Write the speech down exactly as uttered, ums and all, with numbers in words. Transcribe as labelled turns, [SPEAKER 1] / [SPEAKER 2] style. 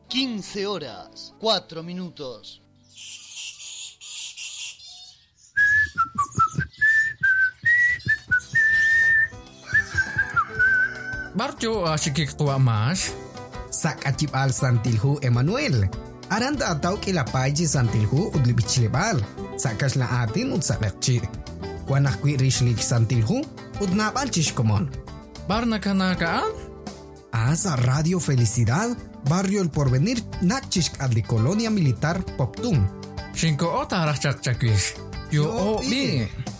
[SPEAKER 1] quince horas, cuatro minutos.
[SPEAKER 2] Barjo asyik tua mas.
[SPEAKER 3] Sak acip al santilhu Emmanuel. Aranda atau ke lapai je santilhu ud lebih cilebal. Sakas la atin ud sakakci. Wanah kui rishlik santilhu ud napal cish komon.
[SPEAKER 2] Barna kanakaan?
[SPEAKER 3] Asa Radio Felicidad, Barrio El Porvenir, nakcish adli Colonia Militar Poptum.
[SPEAKER 2] Shinko ota rachak chakwish. Yo o bi.